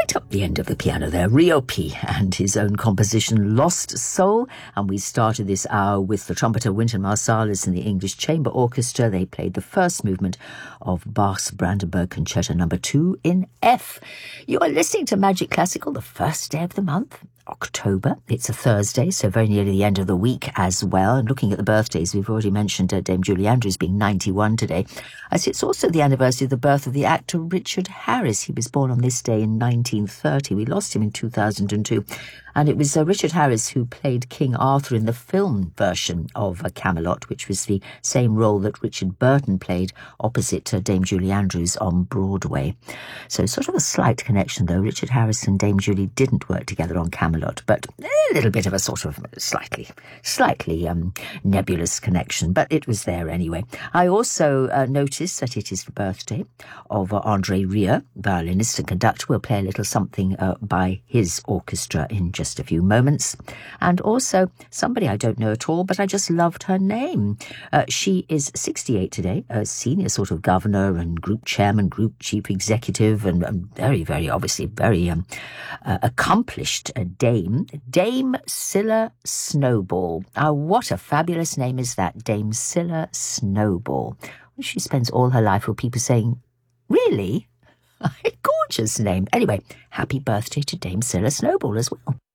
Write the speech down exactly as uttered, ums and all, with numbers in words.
right up the end of the piano there, Rio P and his own composition Lost Soul. And we started this hour with the trumpeter Wynton Marsalis and the English Chamber Orchestra. They played the first movement of Bach's Brandenburg Concerto number two in F. You are listening to Magic Classical, the first day of the month, October. It's a Thursday, so very nearly the end of the week as well. And looking at the birthdays, we've already mentioned uh, Dame Julie Andrews being ninety-one today. As it's also the anniversary of the birth of the actor Richard Harris. He was born on this day in nineteen thirty. We lost him in two thousand two. And it was uh, Richard Harris who played King Arthur in the film version of uh, Camelot, which was the same role that Richard Burton played opposite uh, Dame Julie Andrews on Broadway. So sort of a slight connection, though. Richard Harris and Dame Julie didn't work together on Camelot, but a little bit of a sort of slightly, slightly um, nebulous connection, but it was there anyway. I also uh, noticed that it is the birthday of uh, André Rieu, violinist and conductor. We'll play a little something uh, by his orchestra in just a few moments. And also somebody I don't know at all, but I just loved her name. Uh, she is sixty-eight today, a senior sort of governor and group chairman, group chief executive, and, and very, very obviously very um, uh, accomplished uh, dame, Dame Cilla Snowball. Ah, what a fabulous name is that, Dame Cilla Snowball. She spends all her life with people saying, really? A gorgeous name. Anyway, happy birthday to Dame Cilla Snowball as well.